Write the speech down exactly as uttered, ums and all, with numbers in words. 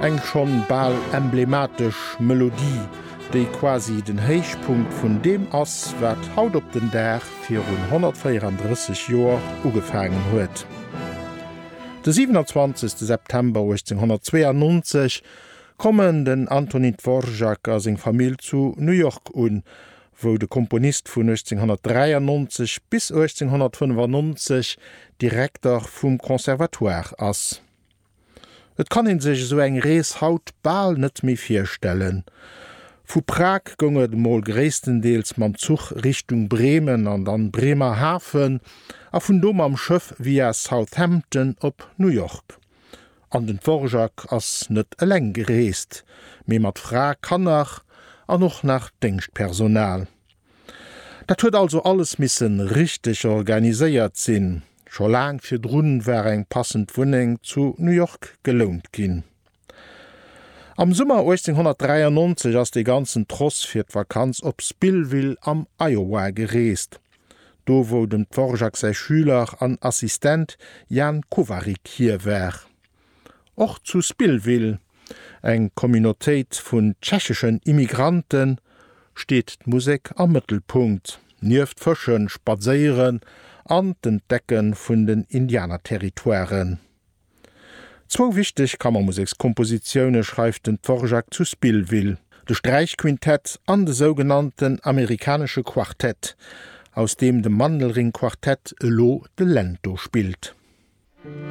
eng schon bal emblematisch Melodie, déi quasi den Heichpunkt vun dem ass wat haut op den Dach fir rund hundertvierunddreißig Joer ugefangen huet. De siebenundzwanzigsten September achtzehnhundertzweiundneunzig kommen den Antonin Dvorak as eng Famill zu New York un, wo de Komponist vun achtzehnhundertdreiundneunzig bis achtzehnhundertfünfundneunzig Direktor vum Konservatoire ass. Et kann in sech so eng Rees haut bal net méi firstellen. Vu Prag gonget moll gréesstendeels mam Zug Richtung Bremen an dann Bremer Hafen, a vun dom am Schëff via Southampton op New York. An den Dvorak ass net eleng gereest, méi mat Fra Kannach an noch nach Denkstpersonal. Dat huet also alles missen richtig organiséiert sinn. Scho lang fir Drunnen wär eng passend Wunneng zu New York gelont ginn. Am Summer achtzehnhundertdreiundneunzig ass de ganzen Tross fir d'Vakanz op Spillville am Iowa gereest. Do wo dem Dvorak sei Schüler an Assistent Jan Kovarik hier wär. Och zu Spillville, eng Communautéit vun tschecheschen Immigranten, steet d'Musik am Mëttelpunkt, nieft Fëschen, Spazéieren an den Decken vun den Indianerterritoiren. Zwo wichtig Kammermusikskompositionioune schreift den Dvorak zu Spillville, de Streichquintett an de sogenannten amerikanische Quartett, aus dem de Mandelring-Quartett Lo de Lento spielt.